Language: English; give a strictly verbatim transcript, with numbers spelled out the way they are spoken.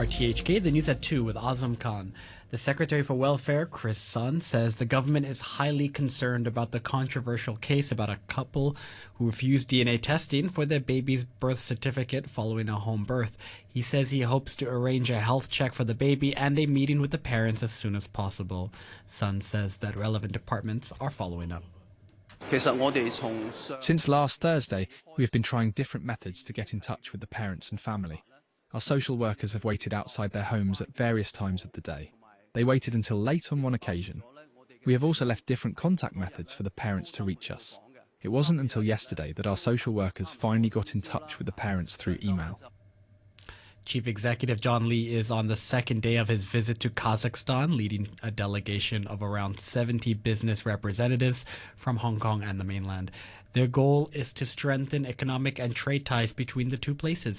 R T H K, the news at two with Azam Khan. The Secretary for Welfare, Chris Sun, says the government is highly concerned about the controversial case about a couple who refused D N A testing for their baby's birth certificate following a home birth. He says he hopes to arrange a health check for the baby and a meeting with the parents as soon as possible. Sun says that relevant departments are following up. Since last Thursday, we have been trying different methods to get in touch with the parents and family. Our social workers have waited outside their homes at various times of the day. They waited until late on one occasion. We have also left different contact methods for the parents to reach us. It wasn't until yesterday that our social workers finally got in touch with the parents through email. Chief Executive John Lee is on the second day of his visit to Kazakhstan, leading a delegation of around seventy business representatives from Hong Kong and the mainland. Their goal is to strengthen economic and trade ties between the two places.